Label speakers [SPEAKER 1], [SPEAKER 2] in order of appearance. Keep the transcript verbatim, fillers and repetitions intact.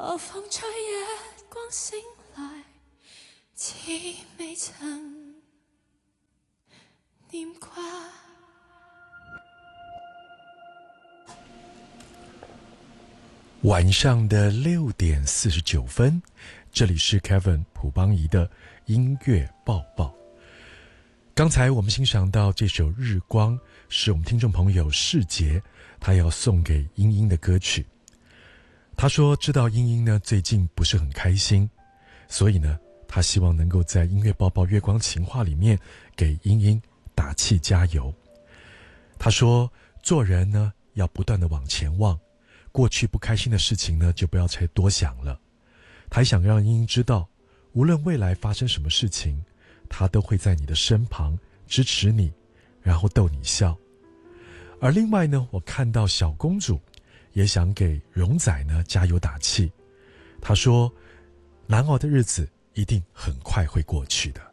[SPEAKER 1] 何妨在日光醒來，似未曾念掛。
[SPEAKER 2] 晚上的六点四十九分，这里是 Kevin 朴邦仪的音乐报报。刚才我们欣赏到这首《日光》，是我们听众朋友世杰他要送给英英的歌曲。他说知道英英呢最近不是很开心，所以呢他希望能够在音乐报报月光情话里面给英英打气加油。他说做人呢要不断的往前望，过去不开心的事情呢就不要再多想了。还想让英英知道，无论未来发生什么事情，他都会在你的身旁支持你，然后逗你笑。而另外呢，我看到小公主也想给荣仔呢加油打气。她说难熬的日子一定很快会过去的。